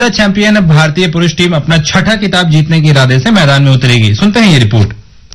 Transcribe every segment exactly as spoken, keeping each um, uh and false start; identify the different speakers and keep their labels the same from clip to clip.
Speaker 1: Champion भारतीय पुरुष team अपना छठा खिताब जीतने के इरादे से मैदान में उतरेगी। सुनते हैं ये रिपोर्ट।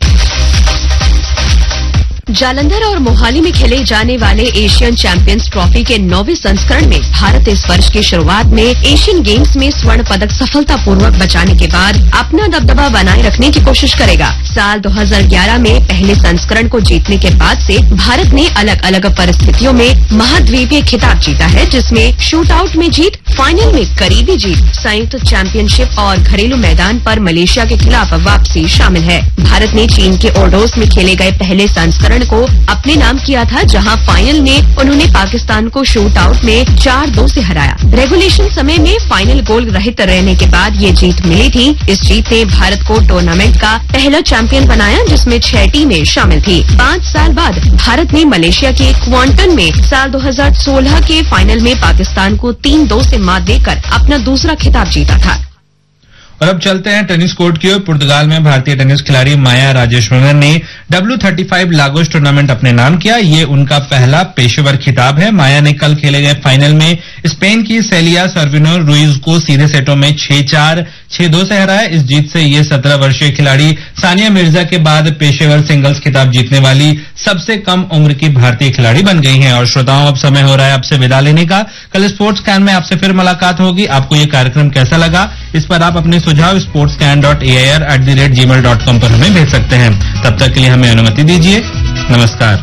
Speaker 2: जालंधर और मोहाली में खेले जाने वाले एशियन चैंपियंस ट्रॉफी के नौवें संस्करण में भारत इस वर्ष की शुरुआत में एशियन गेम्स में स्वर्ण पदक सफलतापूर्वक बचाने के बाद अपना दबदबा बनाए रखने की कोशिश करेगा। साल दो हज़ार ग्यारह में पहले संस्करण को जीतने के बाद से भारत ने अलग अलग परिस्थितियों में महाद्वीपीय खिताब जीता है, जिसमें शूट आउट में जीत, फाइनल में करीबी जीत, संयुक्त चैंपियनशिप और घरेलू मैदान पर मलेशिया के खिलाफ वापसी शामिल है। भारत ने चीन के ओर्डोस में खेले गए पहले संस्करण को अपने नाम किया था, जहां फाइनल में उन्होंने पाकिस्तान को शूट आउट में चार दो से हराया। रेगुलेशन समय में फाइनल गोल रहित रहने के बाद ये जीत मिली थी। इस जीत ने भारत को टूर्नामेंट का पहला चैंपियन बनाया, जिसमें छह टीमें शामिल थी। पाँच साल बाद भारत ने मलेशिया के क्वांटन में साल दो हज़ार सोलह के फाइनल में पाकिस्तान को तीन दो से मात देकर अपना दूसरा खिताब जीता था।
Speaker 1: और अब चलते हैं टेनिस कोर्ट की ओर। पुर्तगाल में भारतीय टेनिस खिलाड़ी माया राजेश्वरन ने W thirty five Lagos tournament अपने नाम किया। ये उनका पहला पेशेवर खिताब है। माया ने कल खेले गए फाइनल में स्पेन की सेलिया सर्विनो रुइज को सीधे सेटों में छह चार, छह दो से हराया। इस जीत से ये सत्रह वर्षीय खिलाड़ी सानिया मिर्जा के बाद पेशेवर सिंगल्स खिताब जीतने वाली सबसे कम उम्र की भारतीय खिलाड़ी बन गई हैं। और श्रोताओं, अब समय हो रहा है आपसे विदा लेने का। कल स्पोर्ट्स कैन में आपसे फिर मुलाकात होगी। आपको ये कार्यक्रम कैसा लगा, इस पर आप अपने सुझाव sports can dot A I R at the rate ji mail dot com पर हमें भेज सकते हैं। तब तक के लिए हमें अनुमति दीजिए। नमस्कार।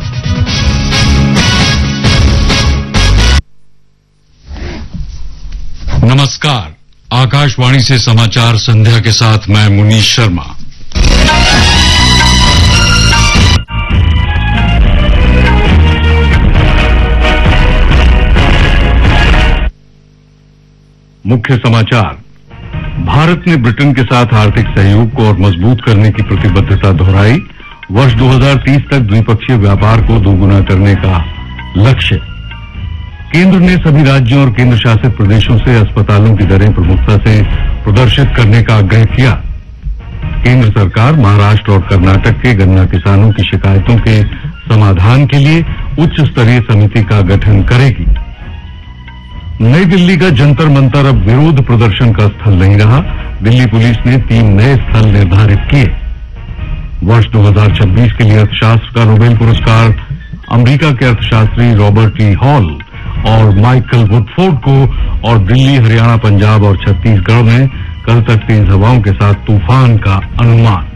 Speaker 3: नमस्कार। आकाशवाणी से समाचार संध्या के साथ मैं मुनीश शर्मा। मुख्य समाचार। भारत ने ब्रिटेन के साथ आर्थिक सहयोग को और मजबूत करने की प्रतिबद्धता दोहराई। वर्ष दो हज़ार तीस तक द्विपक्षीय व्यापार को दोगुना करने का लक्ष्य। केंद्र ने सभी राज्यों और केंद्र शासित प्रदेशों से अस्पतालों की दरें प्रमुखता से प्रदर्शित करने का आग्रह किया। केंद्र सरकार महाराष्ट्र और कर्नाटक के गन्ना किसानों की शिकायतों के समाधान के लिए उच्च स्तरीय समिति का गठन करेगी। नई दिल्ली का जंतर मंतर अब विरोध प्रदर्शन का स्थल नहीं रहा। दिल्ली पुलिस ने तीन नए स्थल निर्धारित किए। वर्ष दो हज़ार छब्बीस के लिए अर्थशास्त्र का नोबेल पुरस्कार अमेरिका के अर्थशास्त्री रॉबर्ट टी हॉल और माइकल वुडफोर्ड को और दिल्ली, हरियाणा, पंजाब और छत्तीसगढ़ में कल तक तेज हवाओं के साथ तूफान का अनुमान।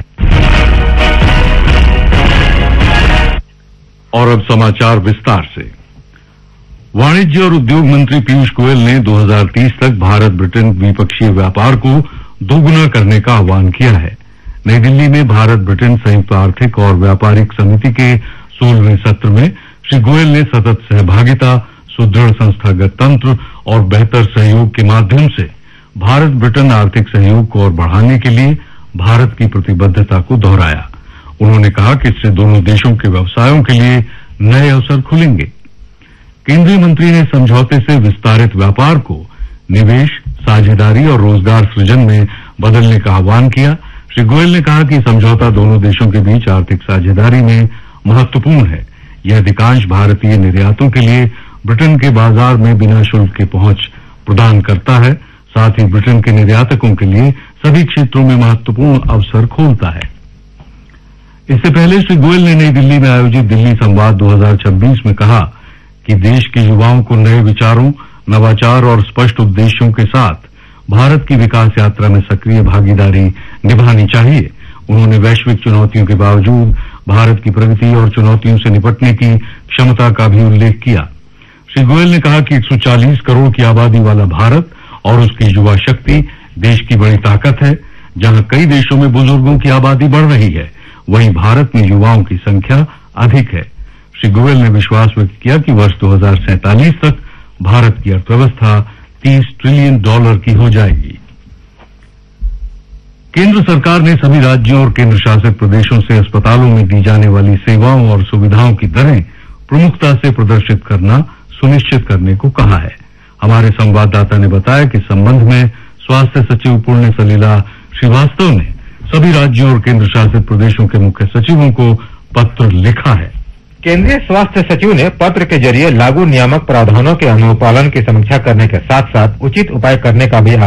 Speaker 3: और अब समाचार विस्तार से। वाणिज्य और उद्योग मंत्री पीयूष गोयल ने दो हज़ार तीस तक भारत ब्रिटेन द्विपक्षीय व्यापार को दोगुना करने का आह्वान किया है। नई दिल्ली में भारत ब्रिटेन संयुक्त आर्थिक और व्यापारिक समिति के सोलहवें सत्र में श्री गोयल ने सतत सहभागिता, सुदृढ़ संस्थागत तंत्र और बेहतर सहयोग के माध्यम से भारत ब्रिटेन आर्थिक सहयोग को और बढ़ाने के लिए भारत की प्रतिबद्धता को दोहराया। उन्होंने कहा कि इससे दोनों देशों के व्यवसायों के लिए नए अवसर खुलेंगे। केंद्रीय मंत्री ने समझौते से विस्तारित व्यापार को निवेश, साझेदारी और रोजगार सृजन में बदलने का आह्वान किया। श्री गोयल ने कहा कि समझौता दोनों देशों के बीच आर्थिक साझेदारी में महत्वपूर्ण है। यह अधिकांश भारतीय निर्यातों के लिए ब्रिटेन के बाजार में बिना शुल्क की पहुंच प्रदान करता है, साथ ही ब्रिटेन के निर्यातकों के लिए सभी क्षेत्रों में महत्वपूर्ण अवसर खोलता है। इससे पहले श्री गोयल ने नई दिल्ली में आयोजित दिल्ली संवाद दो हज़ार छब्बीस में कहा कि देश के युवाओं को नए विचारों, नवाचार और स्पष्ट उद्देश्यों के साथ भारत की विकास यात्रा में सक्रिय भागीदारी निभानी चाहिए। उन्होंने वैश्विक चुनौतियों के बावजूद भारत की प्रगति और चुनौतियों से निपटने की क्षमता का भी उल्लेख किया। श्री गोयल ने कहा कि एक सौ चालीस करोड़ की आबादी वाला भारत और उसकी युवा शक्ति देश की बड़ी ताकत है। जहां कई देशों में बुजुर्गों की आबादी बढ़ रही है, वहीं भारत में युवाओं की संख्या अधिक है। श्री गोयल ने विश्वास व्यक्त किया कि वर्ष दो हज़ार सैंतालीस तक भारत की अर्थव्यवस्था तीस ट्रिलियन डॉलर की हो जाएगी। केंद्र सरकार ने सभी राज्यों और केंद्र शासित प्रदेशों से अस्पतालों में दी जाने वाली सेवाओं और सुविधाओं की दरें प्रमुखता से प्रदर्शित करना सुनिश्चित करने को कहा है। हमारे संवाददाता ने बताया कि इस संबंध में स्वास्थ्य सचिव पुण्य सलीला श्रीवास्तव ने सभी राज्यों और केंद्र शासित प्रदेशों के मुख्य सचिवों को पत्र लिखा है।
Speaker 4: केंद्रीय स्वास्थ्य सचिव ने पत्र के जरिए लागू नियामक प्रावधानों के अनुपालन की समीक्षा करने के साथ साथ उचित उपाय करने का भी